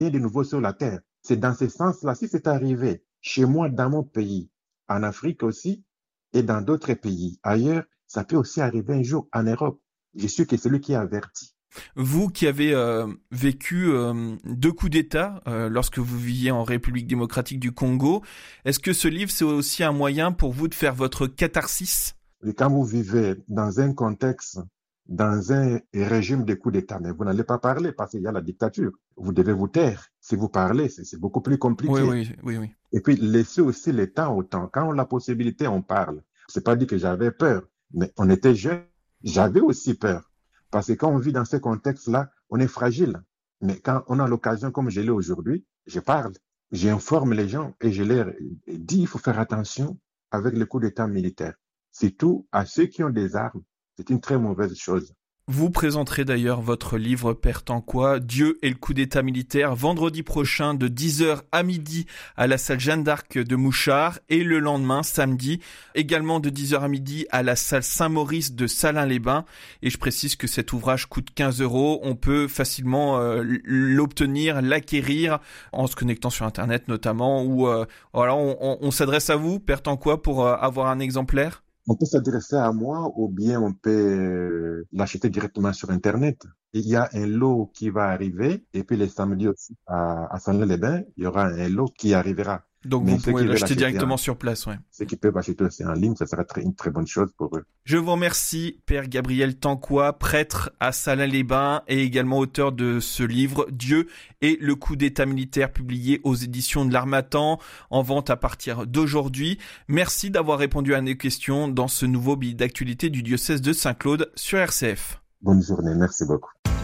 de nouveau sur la terre. C'est dans ce sens-là, si c'est arrivé chez moi, dans mon pays, en Afrique aussi, et dans d'autres pays ailleurs, ça peut aussi arriver un jour en Europe. Je suis que celui qui est averti. Vous qui avez vécu 2 coups d'État lorsque vous viviez en République démocratique du Congo, est-ce que ce livre, c'est aussi un moyen pour vous de faire votre catharsis? Et quand vous vivez dans un contexte, dans un régime de coups d'État, mais vous n'allez pas parler parce qu'il y a la dictature. Vous devez vous taire. Si vous parlez, c'est beaucoup plus compliqué. Oui. Et puis, laissez aussi le temps au temps. Quand on a la possibilité, on parle. C'est pas dit que j'avais peur, mais on était jeunes. J'avais aussi peur. Parce que quand on vit dans ce contexte-là, on est fragile. Mais quand on a l'occasion, comme je l'ai aujourd'hui, je parle. J'informe les gens et je leur dis, il faut faire attention avec le coup d'État militaire. Surtout à ceux qui ont des armes. C'est une très mauvaise chose. Vous présenterez d'ailleurs votre livre Père Tanquois, Dieu et le coup d'État militaire, vendredi prochain de 10h à midi à la salle Jeanne d'Arc de Mouchard et le lendemain, samedi, également de 10h à midi à la salle Saint-Maurice de Salins-les-Bains. Et je précise que cet ouvrage coûte 15 €. On peut facilement l'obtenir, l'acquérir en se connectant sur Internet notamment. Ou voilà, on s'adresse à vous, Père Tanquois, pour avoir un exemplaire. On peut s'adresser à moi ou bien on peut l'acheter directement sur Internet. Il y a un lot qui va arriver et puis les samedis aussi à Salins-les-Bains, il y aura un lot qui arrivera. Donc Mais vous pouvez l'acheter directement sur place, ouais. Ceux qui peuvent acheter aussi en ligne, ça sera une très bonne chose pour eux. Je vous remercie, Père Gabriel Tanquois, prêtre à Salins-les-Bains et également auteur de ce livre Dieu et le coup d'État militaire, publié aux éditions de l'Harmattan, en vente à partir d'aujourd'hui. Merci d'avoir répondu à nos questions dans ce nouveau billet d'actualité du diocèse de Saint-Claude sur RCF. Bonne journée, merci beaucoup.